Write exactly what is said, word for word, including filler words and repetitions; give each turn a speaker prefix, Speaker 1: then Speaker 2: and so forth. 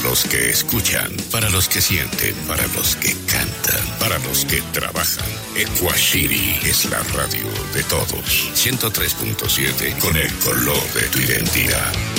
Speaker 1: los que escuchan, para los que sienten, para los que cantan, para los que trabajan. Ecuashiri es la radio de todos. ciento tres punto siete con el color de tu identidad.